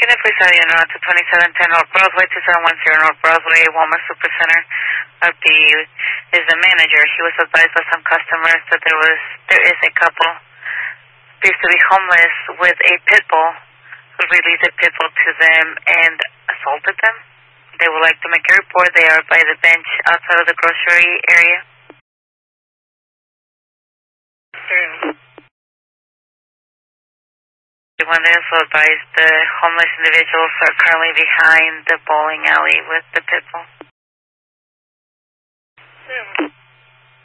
Can I please have you to 2710 North Broadway, 2710 North Broadway, Walmart Supercenter? Is the manager. He was advised by some customers that there is a couple appears to be homeless with a pit bull who released a pit bull to them and assaulted them. They would like to make a report. They are by the bench outside of the grocery area. The one that also advised the homeless individuals are currently behind the bowling alley with the pit bull.